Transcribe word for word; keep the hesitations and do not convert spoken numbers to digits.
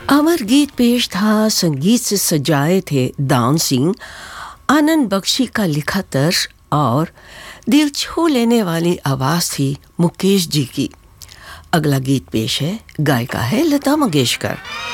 अमर गीत पेश था, संगीत से सजाए थे दान सिंह, आनंद बख्शी का लिखा तर्ज और दिल छू लेने वाली आवाज़ थी मुकेश जी की। अगला गीत पेश है, गायिका है लता मंगेशकर।